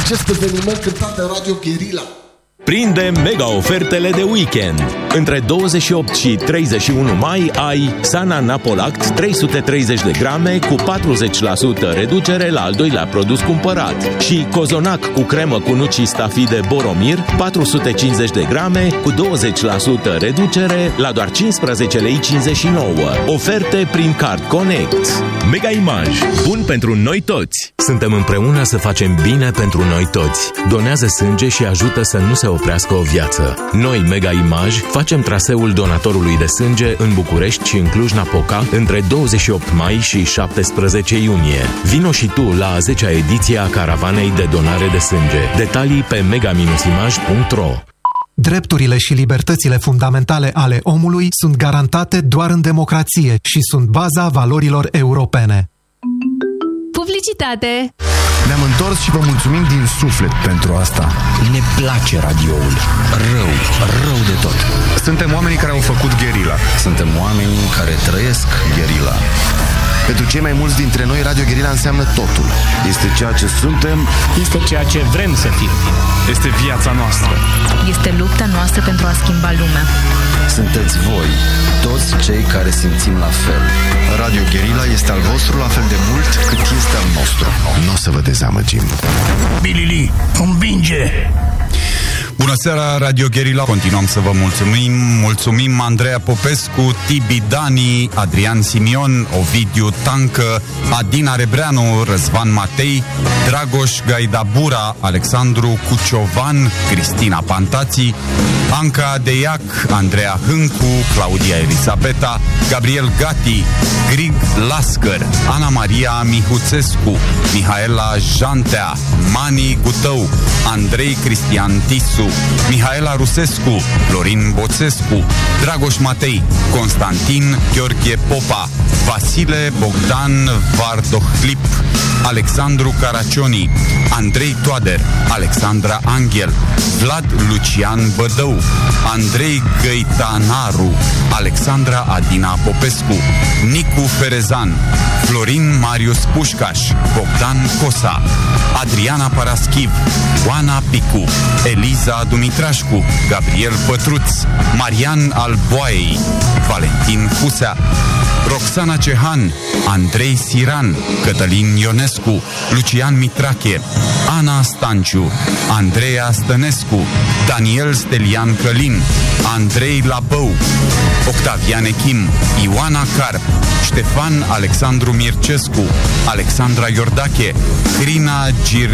acest eveniment cântat de Radio Guerilla. Prinde mega ofertele de weekend. Între 28 și 31 mai ai Sana Napolact 330 de grame cu 40% reducere la al doilea produs cumpărat și Cozonac cu cremă cu nuci și stafide Boromir 450 de grame cu 20% reducere la doar 15,59 lei. Oferte prin Card Connect. Mega Image. Bun pentru noi toți. Suntem împreună să facem bine pentru noi toți. Donează sânge și ajută să nu se oprească o viață. Noi, Mega Image, facem traseul donatorului de sânge în București și în Cluj-Napoca între 28 mai și 17 iunie. Vino și tu la a 10-a ediție a caravanei de donare de sânge. Detalii pe mega-image.ro. Drepturile și libertățile fundamentale ale omului sunt garantate doar în democrație și sunt baza valorilor europene. Publicitate! Ne-am întors și vă mulțumim din suflet pentru asta. Ne place radioul. Rău de tot. Suntem oamenii care au făcut Guerilla. Suntem oamenii care trăiesc Guerilla. Pentru cei mai mulți dintre noi, Radio Guerilla înseamnă totul. Este ceea ce suntem. Este ceea ce vrem să fim. Este viața noastră. Este lupta noastră pentru a schimba lumea. Sunteți voi, toți cei care simțim la fel. Radio Guerilla este al vostru la fel de mult cât este al nostru. Nu o să vă dezamăgim. Bilili, învinge! Bună seara, Radio Guerilla. Continuăm să vă mulțumim. Mulțumim Andreea Popescu, Tibi Dani, Adrian Simion, Ovidiu Tancă, Adina Rebreanu, Răzvan Matei, Dragoș Gaidabura, Alexandru Cuciovan, Cristina Pantații, Anca Deiac, Andreea Hâncu, Claudia Elisabeta, Gabriel Gati, Grig Lascăr, Ana Maria Mihuțescu, Mihaela Jantea, Mani Gutău, Andrei Cristian Tisu, Mihaela Rusescu, Florin Boțescu, Dragoș Matei, Constantin Gheorghe Popa, Vasile Bogdan Vardohlip, Alexandru Caracioni, Andrei Toader, Alexandra Anghel, Vlad Lucian Bădău, Andrei Găitanaru, Alexandra Adina Popescu, Nicu Ferezan, Florin Marius Pușcaș, Bogdan Cosa, Adriana Paraschiv, Oana Picu, Eliza Dumitrașcu, Gabriel Pătruț, Marian Alboaiei, Valentin Fusea, Roxana Cehan, Andrei Siran, Cătălin Ionescu, Lucian Mitrache, Ana Stanciu, Andreea Stănescu, Daniel Stelian Călin, Andrei Labău, Octavian Echim, Ioana Carp, Ștefan Alexandru Mircescu, Alexandra Iordache, Crina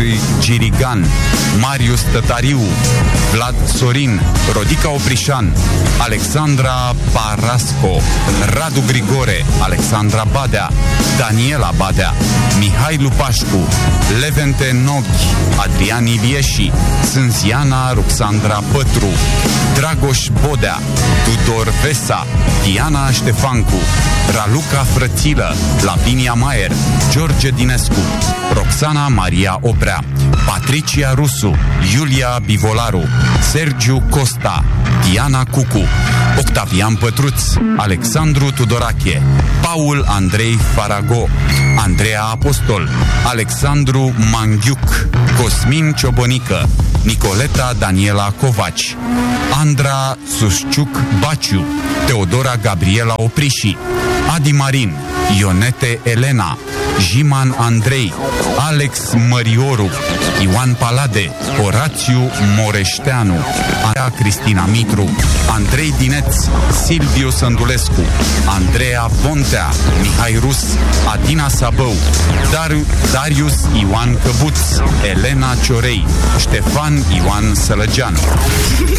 Girigan, Marius Tătariu, Vlad Sorin, Rodica Oprișan, Alexandra Parasco, Radu Grigore, Alexandra Badea, Daniela Badea, Mihai Lupașcu, Levente Noghi, Adrian Ilieși, Sânziana Ruxandra Pătru, Dragoș Bodea, Tudor Vesa, Diana Ștefancu, Raluca Frățilă, Lavinia Maier, George Dinescu, Roxana Maria Oprea, Patricia Rusu, Iulia Bivolaru, Sergiu Costa, Diana Cucu, Octavian Pătruț, Alexandru Tudorache, Paul Andrei Farago, Andreea Apostol, Alexandru Manghiuc, Cosmin Ciobănică, Nicoleta Daniela Covaci, Andra Susciuc Baciu, Teodora Gabriela Opriși, Adi Marin, Ionete Elena, Jiman Andrei, Alex Mărioru, Ioan Palade, Horațiu Moreșteanu, Andrea Cristina Mitru, Andrei Dineț, Silviu Sândulescu, Andreea Vontea, Mihai Rus, Adina Sabău, Darius Ioan Căbuț, Elena Ciorei, Ștefan Ioan Sălăgean,